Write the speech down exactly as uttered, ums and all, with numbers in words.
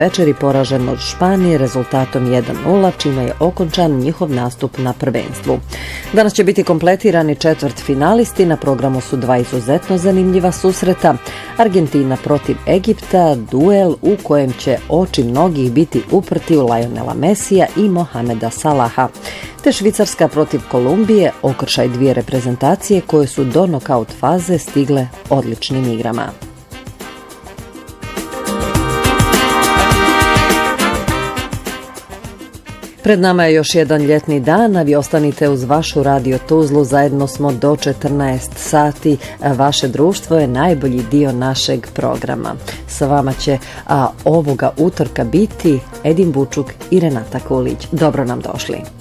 večeri poražen od Španije rezultatom jedan nula, čime je okončan njihov nastup na prvenstvu. Danas će biti kompletirani četvrt finalisti, na programu su dva izuzetno zanimljiva susreta. Argentina protiv Egipta, duel u kojem će oči mnogih biti uprti u Lionela Messija i Mohameda Salaha. Te Švicarska protiv Kolumbije, okršaj dvije reprezentacije koje su do nokaut faze stigle odličnim igrama. Pred nama je još jedan ljetni dan, a vi ostanite uz vašu Radio Tuzlu, zajedno smo do četrnaest sati. Vaše društvo je najbolji dio našeg programa. Sa vama će a, ovoga utorka biti Edin Bučuk i Renata Kulić. Dobro nam došli.